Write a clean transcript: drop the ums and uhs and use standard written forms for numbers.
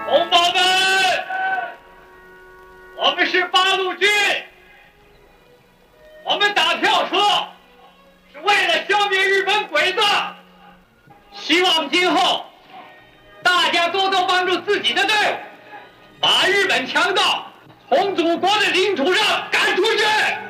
同胞们，我们是八路军，我们打票车是为了消灭日本鬼子，希望今后大家多多帮助自己的队伍，把日本强盗从祖国的领土上赶出去。